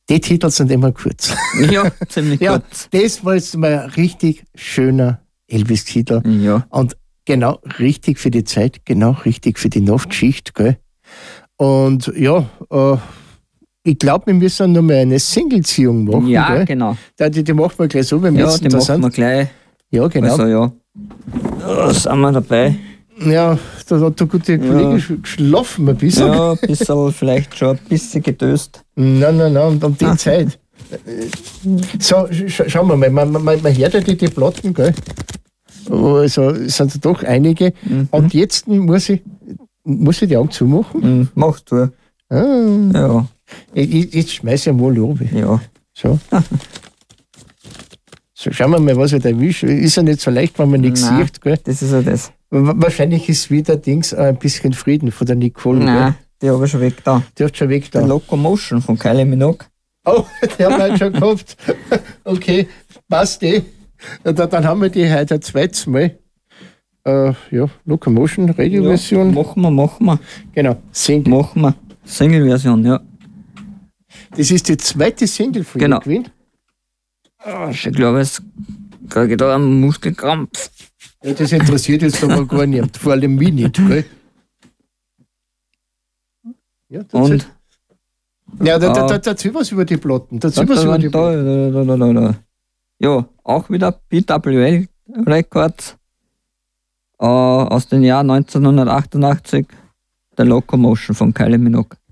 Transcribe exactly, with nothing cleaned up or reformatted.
Die Titel sind immer kurz. Ja, ziemlich ja, kurz. Das war jetzt mal ein richtig schöner Elvis-Titel. Ja. Und genau richtig für die Zeit, genau richtig für die Nachtschicht, gell? Und ja, äh, ich glaube, wir müssen noch mal eine Singleziehung machen. Ja, gell? genau. Die, die, die machen wir gleich so, wenn wir Ja, jetzt die da machen sind. wir gleich. Ja, genau. Also ja. Da sind wir dabei. Ja, da hat der gute Kollege ja. geschlafen ein bisschen. Ja, ein bisschen, vielleicht schon ein bisschen gedöst. Nein, nein, nein, um die Zeit. So, sch schauen wir mal, man, man, man hört ja die, die Platten, gell? Also es sind doch einige. Mhm. Und jetzt muss ich, muss ich die Augen zumachen. Mhm, machst du. Ah. Ja. Ich, jetzt schmeiß ich mal oben. Ja. So. So, schauen wir mal, was ich da erwische. Ist ja nicht so leicht, wenn man nichts Nein, sieht, gell? Das ist ja das. Wahrscheinlich ist wieder Dings ein bisschen Frieden von der Nicole. Nein, gell? die habe ich schon weg da. Die hat schon weg da. Die Locomotion von Kylie Minogue. Oh, die haben wir schon gehabt. Okay, passt eh. Dann, dann haben wir die heute ein zweites Mal. Äh, ja, Locomotion, Radio-Version. Ja, machen wir, machen wir. Genau, Single. Machen wir. Single-Version, ja. Das ist die zweite Single von genau. ihr gewesen. Oh, ich glaube, es kriege ich da einen Muskelkrampf. Ja, das interessiert jetzt aber gar nicht. Vor allem mich nicht, gell? Ja, Und? Ja, da, da, da, da erzähl was über die Platten. Da, da, was über die da, da, da, da, da, da. Ja, auch wieder B W L Records äh, aus dem Jahr neunzehnhundertachtundachtzig. Der Locomotion von Kylie Minogue.